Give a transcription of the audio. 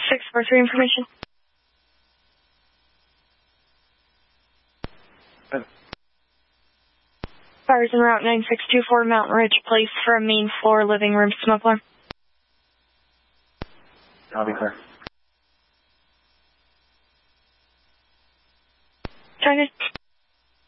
643 information. Fires en route 9624 Mountain Ridge Place for a main floor living room smoke alarm. I'll be clear. Target.